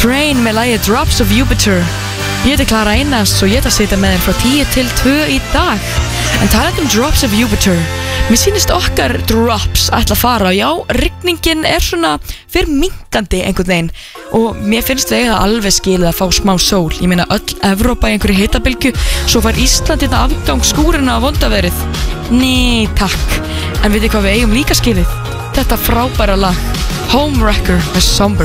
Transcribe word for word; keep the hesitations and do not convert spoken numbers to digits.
Train með lagið Drops of Jupiter. Ég heiti Klara Einars og ég ætla að sitja með þér frá tíu til tvö í dag. En talað um Drops of Jupiter, mér sýnist okkar drops ætla að fara. Já, rigningin er svona fyrir minkandi einhvern veginn og mér finnst við eiga alveg skilið að fá smá sól. Ég meina öll Evrópa í einhverju hitabylgju, svo fær Ísland þetta afgang skúrina af vondaverið. Nei, takk. En veitir hvað við eigum líka skilið? Þetta frábæra lag Homewrecker með Somber.